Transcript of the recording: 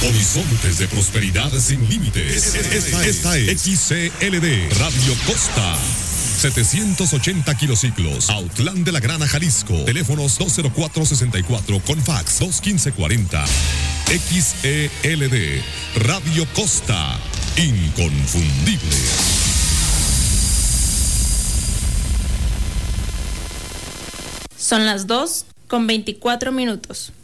Horizontes de prosperidad sin límites. Esta es XCLD Radio Costa. 780 kilociclos, Autlán de la Grana, Jalisco. Teléfonos 204-64 con fax 215-40. XELD Radio Costa, inconfundible. Son las 2:24.